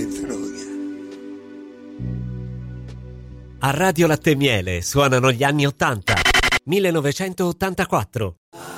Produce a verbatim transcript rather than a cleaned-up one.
che droga. A Radio Latte e Miele suonano gli anni ottanta, millenovecentottantaquattro.